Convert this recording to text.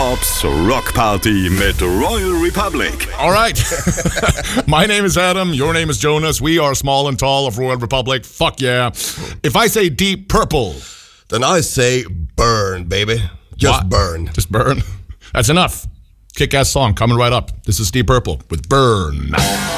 Bobs Rock Party mit Royal Republic. All right. My name is Adam. Your name is Jonas. We are small and tall of Royal Republic. Fuck yeah. If I say Deep Purple, then I say burn, baby. Just burn. Just burn. That's enough. Kick-ass song coming right up. This is Deep Purple with Burn.